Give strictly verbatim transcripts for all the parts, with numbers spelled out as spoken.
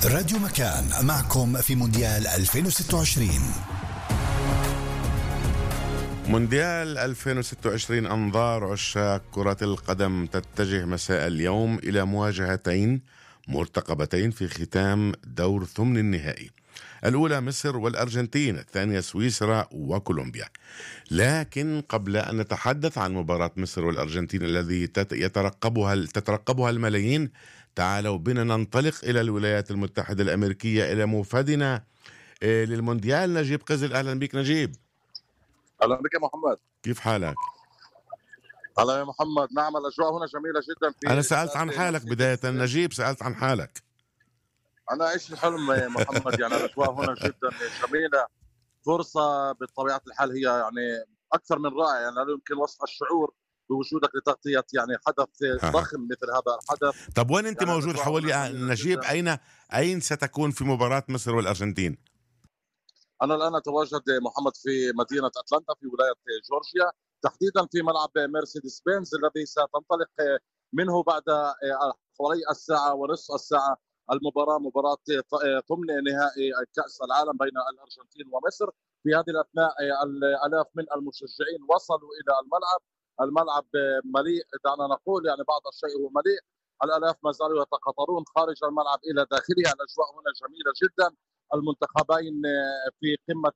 راديو مكان معكم في مونديال ألفين وستة وعشرين. مونديال ألفين وستة وعشرين أنظار عشاق كرة القدم تتجه مساء اليوم إلى مواجهتين مرتقبتين في ختام دور ثمن النهائي. الأولى مصر والأرجنتين، الثانية سويسرا وكولومبيا. لكن قبل أن نتحدث عن مباراة مصر والأرجنتين الذي يترقبها تترقبها الملايين، تعالوا بنا ننطلق إلى الولايات المتحدة الأمريكية إلى موفدنا للمونديال نجيب قزل. أهلا بك نجيب. أهلا بك يا محمد، كيف حالك؟ هلا يا محمد. نعم، الأجواء هنا جميلة جدا. في أنا سألت عن حالك بداية نجيب، سألت عن حالك. أنا أعيش الحلم يا محمد، يعني الأجواء هنا جدا جميلة، فرصة بطبيعة الحال هي يعني أكثر من رائع، يعني لا يمكن وصف الشعور بوجودك لتغطية يعني حدث ضخم مثل هذا الحدث. طب وين أنت يعني موجود حوالي نجيب؟ أين أين ستكون في مباراة مصر والأرجنتين؟ أنا الآن أتواجد محمد في مدينة أتلانتا في ولاية جورجيا، تحديدا في ملعب مرسيدس بنز الذي ستنطلق منه بعد حوالي الساعة ونصف الساعة المباراة، مباراة ضمن نهائي كأس العالم بين الأرجنتين ومصر. في هذه الأثناء الآلاف من المشجعين وصلوا إلى الملعب، الملعب مليء، دعنا نقول يعني بعض الشيء هو مليء، الآلاف ما زالوا يتقاطرون خارج الملعب إلى داخله. الأجواء هنا جميلة جدا، المنتخبين في قمة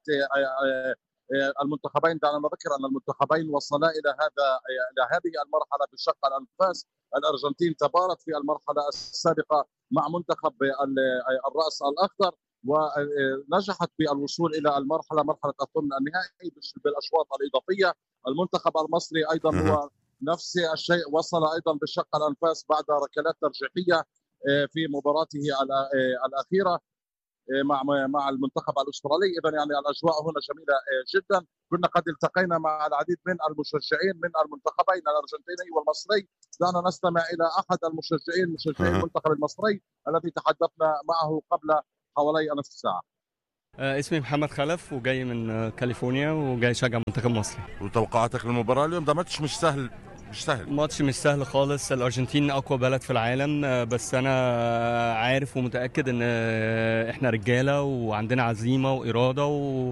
المنتخبين، دعنا نذكر أن المنتخبين وصلا إلى هذا إلى هذه المرحلة بشق الأنفاس. الأرجنتين تبارت في المرحلة السابقة مع منتخب الرأس الأخضر ونجحت بالوصول إلى المرحلة مرحلة الثمن النهائي بالأشواط الإضافية. المنتخب المصري أيضا هو نفس الشيء، وصل أيضا بشق الأنفاس بعد ركلات ترجيحية في مباراته الأخيرة مع مع المنتخب الاسترالي. اذا يعني الاجواء هنا جميله جدا. كنا قد التقينا مع العديد من المشجعين من المنتخبين الارجنتيني والمصري. دعنا نستمع الى احد المشجعين مشجعين المنتخب المصري الذي تحدثنا معه قبل حوالي نصف ساعه. اسمي محمد خلف وجاي من كاليفورنيا وجاي اشجع منتخب مصر. وتوقعاتك للمباراه اليوم؟ ده ماتش مش سهل، مش سهل ماتش مش سهل خالص. الأرجنتين أقوى بلد في العالم، بس أنا عارف ومتأكد إن إحنا رجالة وعندنا عزيمة وإرادة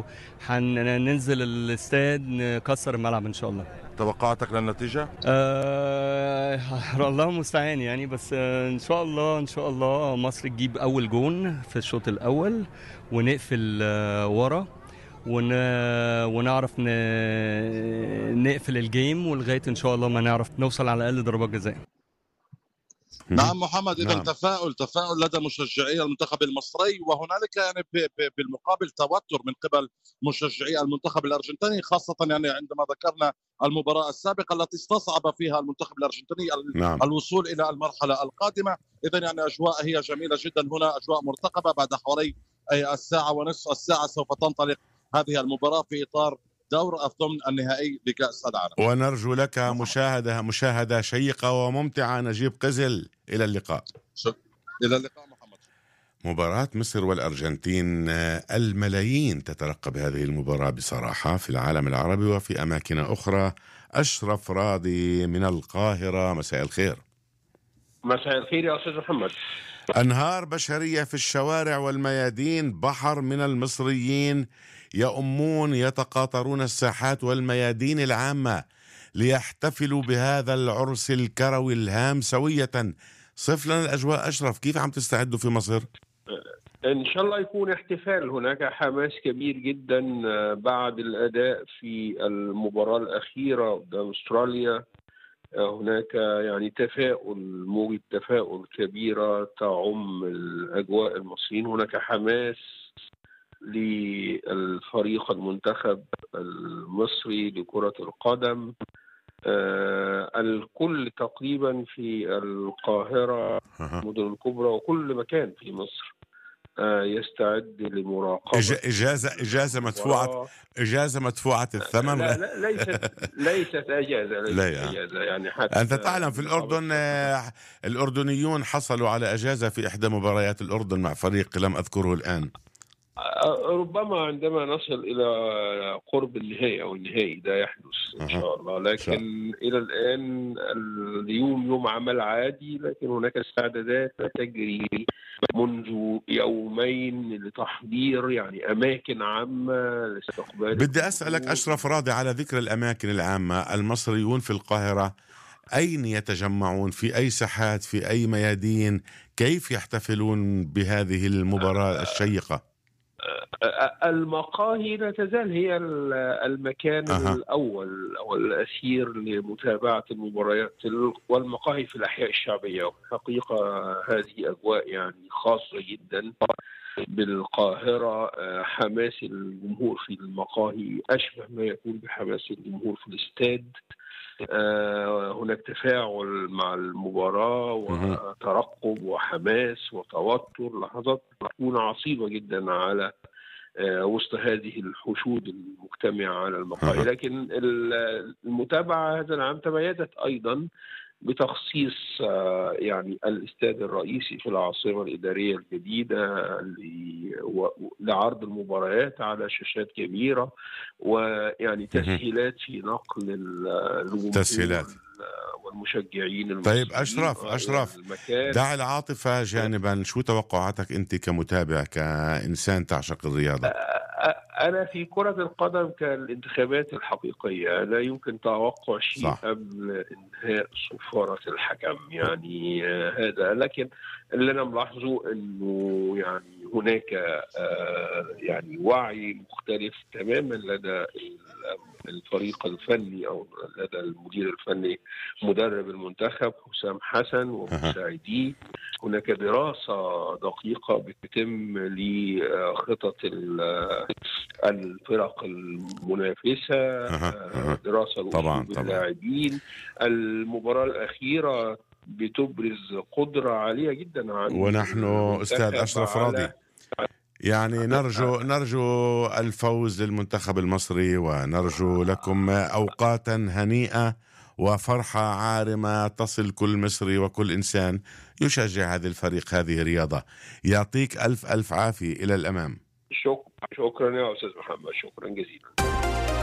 وهننزل الاستاد نكسر الملعب إن شاء الله. توقعاتك للنتيجة؟ آه الله المستعان يعني، بس إن شاء الله إن شاء الله مصر تجيب أول جون في الشوط الأول ونقفل ورا ون... ونعرف ن... نقفل الجيم ولغايه ان شاء الله ما نعرف نوصل على الاقل ضربات جزاء. نعم محمد، اذا نعم. تفاؤل تفاؤل لدى مشجعي المنتخب المصري، وهنالك يعني ب... ب... بالمقابل توتر من قبل مشجعي المنتخب الارجنتيني، خاصه يعني عندما ذكرنا المباراه السابقه التي استصعب فيها المنتخب الارجنتيني ال... نعم. الوصول الى المرحله القادمه. اذا يعني اجواء هي جميله جدا هنا، اجواء مرتقبه. بعد حوالي الساعه ونصف الساعه سوف تنطلق هذه المباراة في إطار دور الثمن النهائي لكأس العالم. ونرجو لك مشاهدة مشاهدة شيقة وممتعة نجيب قزل. إلى اللقاء. إلى اللقاء محمد. مباراة مصر والأرجنتين، الملايين تترقب هذه المباراة بصراحة في العالم العربي وفي أماكن أخرى. أشرف راضي من القاهرة، مساء الخير. مساء الخير يا أستاذ محمد. أنهار بشرية في الشوارع والميادين، بحر من المصريين يؤمون يتقاطرون الساحات والميادين العامة ليحتفلوا بهذا العرس الكروي الهام سوية. صف لنا الأجواء أشرف، كيف عم تستعدوا في مصر؟ إن شاء الله يكون احتفال. هناك حماس كبير جدا بعد الأداء في المباراة الأخيرة قدام أستراليا. هناك يعني تفاؤل، موجة تفاؤل كبيرة تعم الأجواء المصريين. هناك حماس للفريق المنتخب المصري لكرة القدم. آه الكل تقريبا في القاهرة المدن الكبرى وكل مكان في مصر آه يستعد لمراقبة إجازة إجازة مدفوعة إجازة مدفوعة الثمن. لا, لا ليست ليست إجازة ليست لا يعني. إجازة يعني حتى أنت تعلم في الأردن الأردنيون حصلوا على إجازة في إحدى مباريات الأردن مع فريق لم أذكره الآن. ربما عندما نصل إلى قرب النهاية أو النهائي ده يحدث إن شاء الله، لكن إلى الآن اليوم يوم عمل عادي، لكن هناك استعدادات تجري منذ يومين لتحضير يعني أماكن عامة لاستقبال. بدي أسألك أشرف راضي، على ذكر الأماكن العامة، المصريون في القاهرة أين يتجمعون؟ في أي ساحات؟ في أي ميادين؟ كيف يحتفلون بهذه المباراة الشيقة؟ المقاهي لا تزال هي المكان أه. الأول أو الأسير لمتابعة المباريات، والمقاهي في الأحياء الشعبية. حقيقة هذه أجواء يعني خاصة جدا بالقاهرة. حماس الجمهور في المقاهي أشبه ما يكون بحماس الجمهور في الاستاد. هناك تفاعل مع المباراة وترقب وحماس وتوتر، لحظات تكون عصيبة جدا على وسط هذه الحشود المجتمعة على المقاهي. لكن المتابعة هذا العام تميزت أيضا بتخصيص يعني الاستاد الرئيسي في العاصمة الإدارية الجديدة لعرض المباريات على شاشات كبيرة، ويعني تسهيلات في نقل الجمهور والمشجعين. طيب أشرف أشرف دع العاطفة جانبا، شو توقعاتك أنت كمتابع، كإنسان تعشق الرياضة؟ أنا في كرة القدم كالانتخابات الحقيقية لا يمكن توقع شيء صح. قبل إنهاء صفارة الحكم يعني هذا، لكن اللي أنا ملاحظه أنه يعني هناك يعني وعي مختلف تماما لدى الفريق الفني أو لدى المدير الفني مدرب المنتخب حسام حسن ومساعديه. هناك دراسة دقيقة بتتم لخطط الفرق المنافسة، دراسة للاعبين. المباراة الأخيرة بتبرز قدرة عالية جدا عن ونحن أستاذ أشرف راضي يعني نرجو نرجو الفوز للمنتخب المصري، ونرجو لكم أوقاتا هنيئة وفرحة عارمة تصل كل مصري وكل إنسان يشجع هذا الفريق. هذه رياضة. يعطيك ألف ألف عافية. إلى الأمام. شكرا شكرا يا أستاذ محمد، شكرا جزيلا.